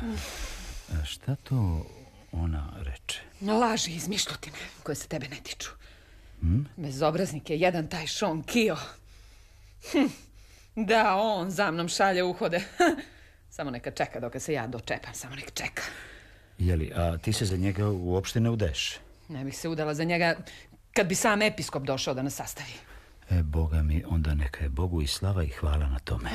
Šta to ona reče? Laži, izmišljotine koje se tebe ne tiču. Bezobraznik je jedan taj Sean Kio. Da, on za mnom šalje uhode. Samo neka čeka dok se ja dočepam, samo nek čeka. Jeli, a ti se za njega uopšte ne udeš? Ne bih se udala za njega kad bi sam episkop došao da nas sastavi. Boga mi, onda neka je Bogu i slava i hvala na tome.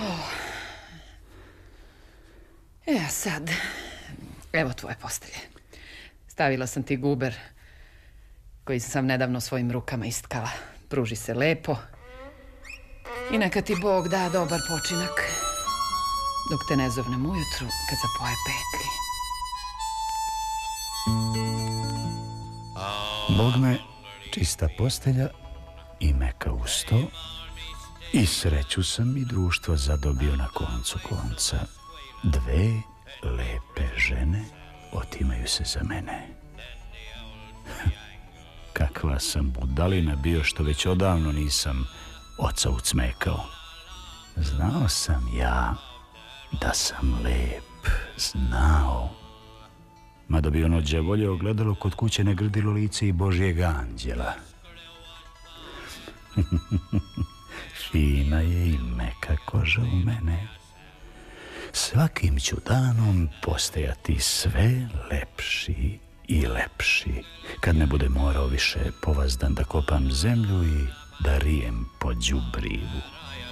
A sad, evo tvoje postelje. Stavila sam ti guber koji sam nedavno svojim rukama istkala. Pruži se lepo i neka ti Bog da dobar počinak dok te ne zovnem ujutru kad zapoje petlji. Bog me, čista postelja i meka uz to, i sreću sam i društvo zadobio na koncu konca. 2 lepe žene otimaju se za mene. Kakva sam budalina bio što već odavno nisam oca ucmekao. Znao sam ja da sam lep, znao. Mada bi ono đavolje ogledalo kod kuće ne grdilo lice i Božjeg anđela. Fina je i meka koža u mene. Svakim ću danom postajati sve lepši i lepši, kad ne bude morao više povazdan da kopam zemlju i da rijem po đubrivu.